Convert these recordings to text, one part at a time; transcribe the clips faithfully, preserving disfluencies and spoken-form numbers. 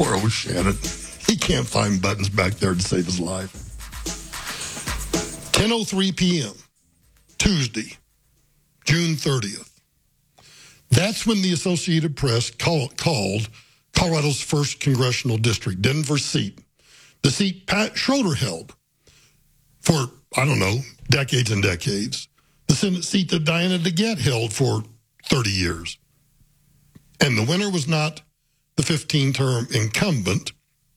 tomorrow with Shannon. He can't find buttons back there to save his life. ten oh three p.m., Tuesday, June thirtieth. That's when the Associated Press call, called Colorado's first congressional district, Denver seat, the seat Pat Schroeder held for, I don't know, decades and decades, the Senate seat that Diana DeGette held for thirty years. And the winner was not the fifteen-term incumbent,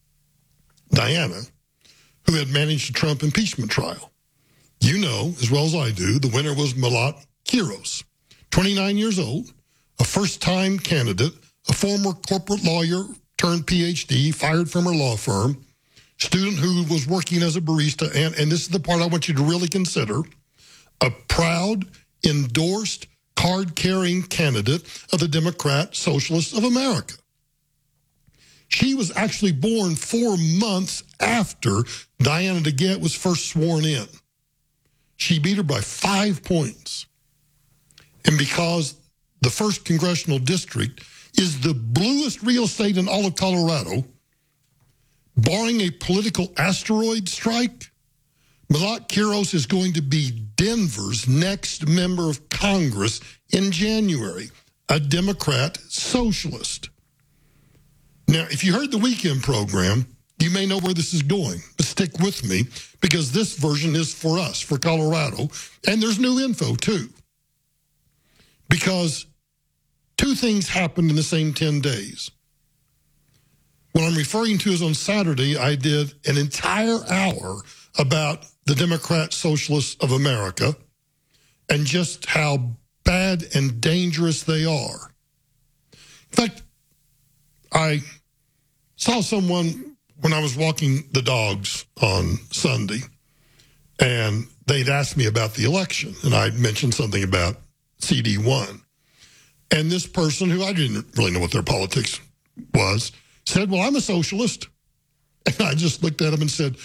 Diana, who had managed a Trump impeachment trial. You know, as well as I do, the winner was Malat Quiros, twenty-nine years old, a first-time candidate, a former corporate lawyer turned P H D, fired from her law firm, student who was working as a barista, and, and this is the part I want you to really consider, a proud, endorsed, card-carrying candidate of the Democrat Socialists of America. She was actually born four months after Diana DeGette was first sworn in. She beat her by five points. And because the first congressional district is the bluest real estate in all of Colorado, barring a political asteroid strike, Malat Quiros is going to be Denver's next member of Congress in January, a Democrat socialist. Now, if you heard the weekend program, you may know where this is going, but stick with me because this version is for us, for Colorado, and there's new info too. Because two things happened in the same ten days. What I'm referring to is on Saturday, I did an entire hour about the Democrat Socialists of America and just how bad and dangerous they are. In fact, I saw someone when I was walking the dogs on Sunday, and they'd asked me about the election, and I mentioned something about C D one. And this person, who I didn't really know what their politics was, said, well, I'm a socialist. And I just looked at him and said,